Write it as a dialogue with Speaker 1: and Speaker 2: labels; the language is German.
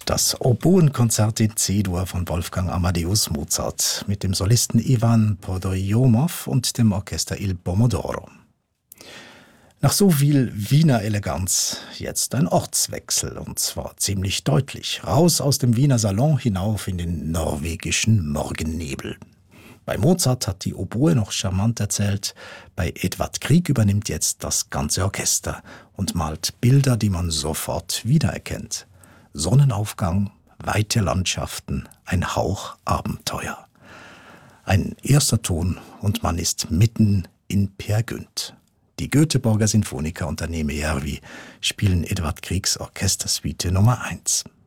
Speaker 1: Das Oboenkonzert in C-Dur von Wolfgang Amadeus Mozart mit dem Solisten Iwan Podojomow und dem Orchester Il Pomodoro. Nach so viel Wiener Eleganz jetzt ein Ortswechsel, und zwar ziemlich deutlich. Raus aus dem Wiener Salon hinauf in den norwegischen Morgennebel. Bei Mozart hat die Oboe noch charmant erzählt, bei Edvard Grieg übernimmt jetzt das ganze Orchester und malt Bilder, die man sofort wiedererkennt. Sonnenaufgang, weite Landschaften, ein Hauch Abenteuer. Ein erster Ton und man ist mitten in Peer Gynt. Die Göteborger Sinfoniker und der Neme Järvi spielen Edvard Griegs Orchestersuite Nummer 1.